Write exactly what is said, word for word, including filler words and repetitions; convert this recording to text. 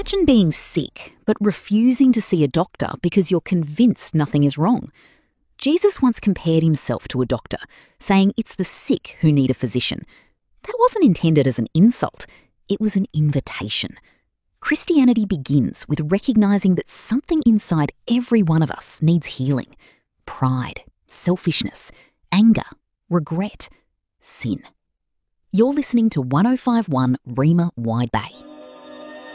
Imagine being sick, but refusing to see a doctor because you're convinced nothing is wrong. Jesus once compared himself to a doctor, saying it's the sick who need a physician. That wasn't intended as an insult. It was an invitation. Christianity begins with recognising that something inside every one of us needs healing. Pride, selfishness, anger, regret, sin. You're listening to one oh five point one Rhema Wide Bay.